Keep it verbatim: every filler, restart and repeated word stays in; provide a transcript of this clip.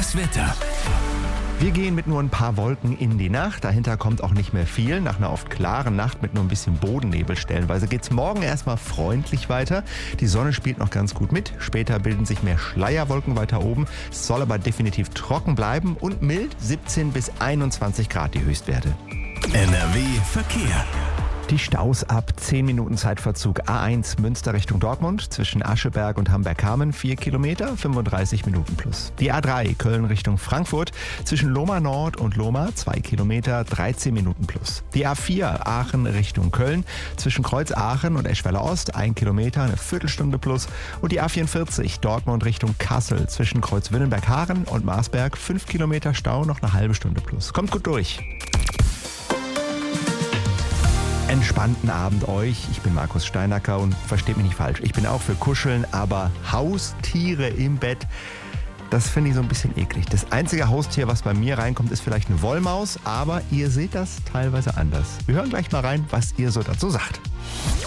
Das Wetter. Wir gehen mit nur ein paar Wolken in die Nacht. Dahinter kommt auch nicht mehr viel. Nach einer oft klaren Nacht mit nur ein bisschen Bodennebel stellenweise geht es morgen erstmal freundlich weiter. Die Sonne spielt noch ganz gut mit. Später bilden sich mehr Schleierwolken weiter oben. Es soll aber definitiv trocken bleiben und mild, siebzehn bis einundzwanzig Grad die Höchstwerte. N R W Verkehr. Die Staus ab zehn Minuten Zeitverzug. A eins Münster Richtung Dortmund zwischen Ascheberg und Hamberg-Kamen vier Kilometer, fünfunddreißig Minuten plus. Die A drei Köln Richtung Frankfurt zwischen Lohmar Nord und Lohmar zwei Kilometer, dreizehn Minuten plus. Die A vier Aachen Richtung Köln zwischen Kreuz Aachen und Eschweiler Ost ein Kilometer, eine Viertelstunde plus. Und die A vierundvierzig Dortmund Richtung Kassel zwischen Kreuz Wünnenberg-Haaren und Marsberg fünf Kilometer Stau, noch eine halbe Stunde plus. Kommt gut durch. Entspannten Abend euch. Ich bin Markus Steinacker und versteht mich nicht falsch. Ich bin auch für Kuscheln, aber Haustiere im Bett, das finde ich so ein bisschen eklig. Das einzige Haustier, was bei mir reinkommt, ist vielleicht eine Wollmaus, aber ihr seht das teilweise anders. Wir hören gleich mal rein, was ihr so dazu sagt.